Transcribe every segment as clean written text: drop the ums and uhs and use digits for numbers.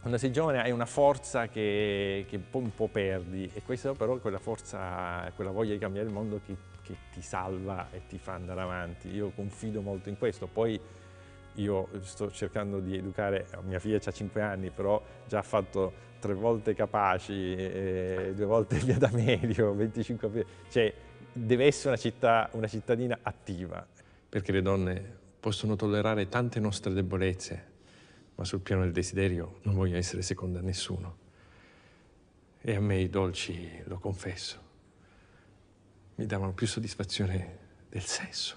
quando sei giovane hai una forza che un po' perdi, e questa però è quella forza, quella voglia di cambiare il mondo che ti salva e ti fa andare avanti. Io confido molto in questo. Poi io sto cercando di educare, mia figlia ha 5 anni, però già ha fatto 3 volte Capaci, 2 volte Via D'Amelio, 25 aprile. Cioè, deve essere una cittadina attiva. Perché le donne possono tollerare tante nostre debolezze, ma sul piano del desiderio non voglio essere seconda a nessuno. E a me i dolci, lo confesso, mi davano più soddisfazione del sesso.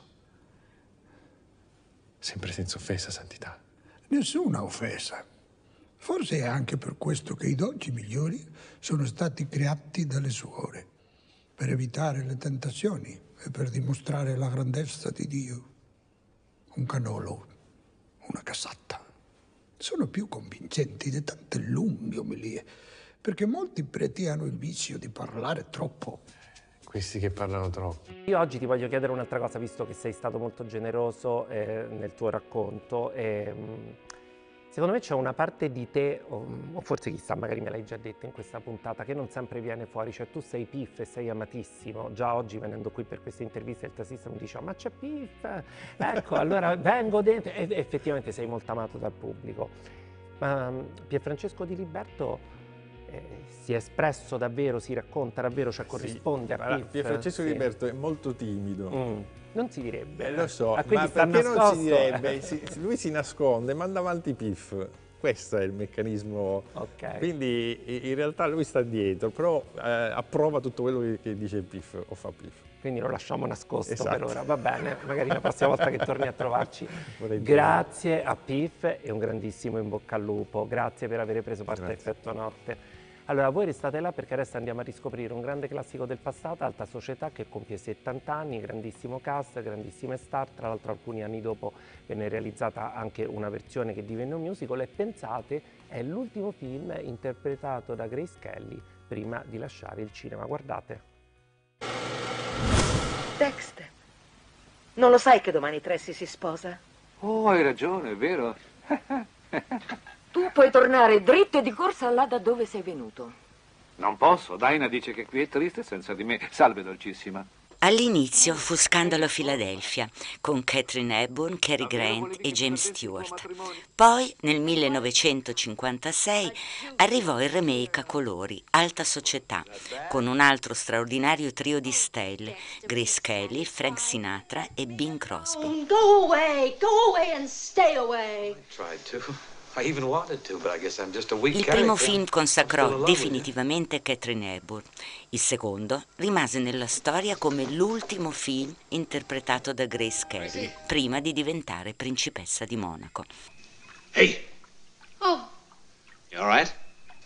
Sempre senza offesa, santità. Nessuna offesa. Forse è anche per questo che i dolci migliori sono stati creati dalle suore, per evitare le tentazioni e per dimostrare la grandezza di Dio. Un canolo, una cassatta, sono più convincenti di tante lunghe omelie, perché molti preti hanno il vizio di parlare troppo. Questi che parlano troppo. Io oggi ti voglio chiedere un'altra cosa, visto che sei stato molto generoso nel tuo racconto. Secondo me c'è una parte di te, o forse chissà, magari me l'hai già detto in questa puntata, che non sempre viene fuori. Cioè tu sei Piff e sei amatissimo. Già oggi venendo qui per questa intervista il tassista mi diceva: ma c'è Piff? Ecco, allora vengo dentro. E effettivamente sei molto amato dal pubblico. Ma Pierfrancesco Di Liberto si è espresso davvero, si racconta davvero, cioè corrisponde a Piff? Pierfrancesco Di Liberto è molto timido. Non si direbbe. Lo so, ma perché non si direbbe? Lui si nasconde, manda avanti Piff. Questo è il meccanismo. Okay. Quindi in realtà lui sta dietro, però approva tutto quello che dice Piff o fa Piff. Quindi lo lasciamo nascosto, esatto, per ora, va bene, magari la prossima volta che torni a trovarci. Grazie a Piff e un grandissimo in bocca al lupo. Grazie per aver preso parte a Effetto Notte. Allora, voi restate là perché adesso andiamo a riscoprire un grande classico del passato, Alta Società, che compie 70 anni, grandissimo cast, grandissime star. Tra l'altro alcuni anni dopo venne realizzata anche una versione che divenne un musical, e pensate, è l'ultimo film interpretato da Grace Kelly prima di lasciare il cinema. Guardate. Dexter, non lo sai che domani Tracy si sposa? Oh, hai ragione, è vero. Tu puoi tornare dritto e di corsa là da dove sei venuto. Non posso, Dinah dice che qui è triste senza di me. Salve, dolcissima. All'inizio fu Scandalo a Filadelfia, con Katharine Hepburn, Cary Grant e James Stewart. Poi, nel 1956, arrivò il remake a colori, Alta Società, con un altro straordinario trio di stelle, Grace Kelly, Frank Sinatra e Bing Crosby. Go away and stay away. I tried to. I even wanted to, but I guess I'm just a weak Il primo film consacrò definitivamente Katharine Hepburn. Il secondo rimase nella storia come l'ultimo film interpretato da Grace Kelly, prima di diventare principessa di Monaco. Hey! Oh. You all right?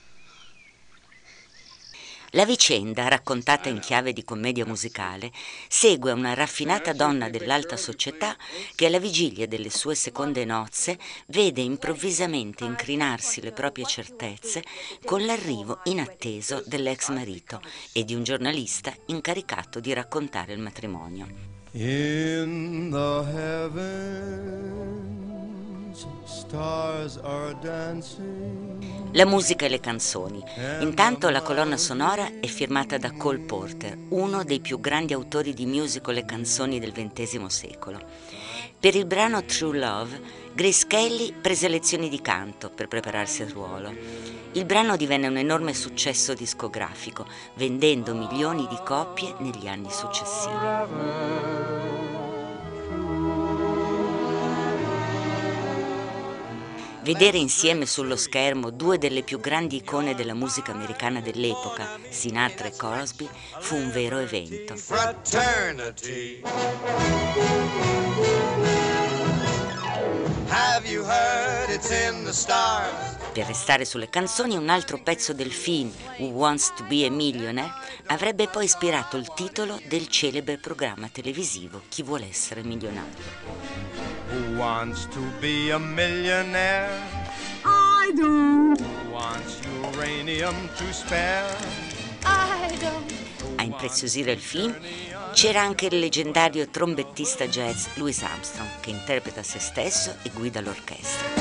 La vicenda, raccontata in chiave di commedia musicale, segue una raffinata donna dell'alta società che alla vigilia delle sue seconde nozze vede improvvisamente incrinarsi le proprie certezze con l'arrivo inatteso dell'ex marito e di un giornalista incaricato di raccontare il matrimonio. In the heavens, stars are dancing. La musica e le canzoni. Intanto la colonna sonora è firmata da Cole Porter, uno dei più grandi autori di musical e canzoni del XX secolo. Per il brano True Love, Grace Kelly prese lezioni di canto per prepararsi al ruolo. Il brano divenne un enorme successo discografico, vendendo milioni di copie negli anni successivi. Vedere insieme sullo schermo due delle più grandi icone della musica americana dell'epoca, Sinatra e Crosby, fu un vero evento. Fraternity. Have you heard it's in the stars? Per restare sulle canzoni, un altro pezzo del film, Who Wants to Be a Millionaire, avrebbe poi ispirato il titolo del celebre programma televisivo Chi vuole essere milionario. Who wants to be a millionaire? I don't. Who wants uranium to spare? I don't. A impreziosire il film c'era anche il leggendario trombettista jazz Louis Armstrong, che interpreta se stesso e guida l'orchestra.